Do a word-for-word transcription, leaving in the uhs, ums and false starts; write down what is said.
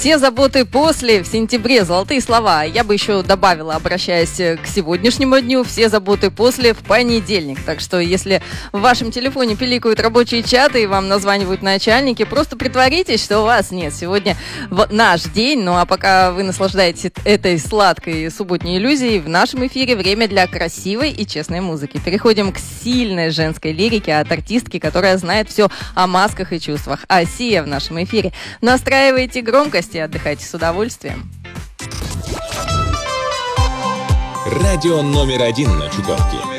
Все заботы после, в сентябре, золотые слова. Я бы еще добавила, обращаясь к сегодняшнему дню, все заботы после в понедельник. Так что, если в вашем телефоне пиликают рабочие чаты и вам названивают начальники, просто притворитесь, что у вас нет. Сегодня наш день, ну а пока вы наслаждаетесь этой сладкой субботней иллюзией, в нашем эфире время для красивой и честной музыки. Переходим к сильной женской лирике от артистки, которая знает все о масках и чувствах. Асия в нашем эфире. Настраивайте громкость и отдыхайте с удовольствием. Радио номер один на Чукотке.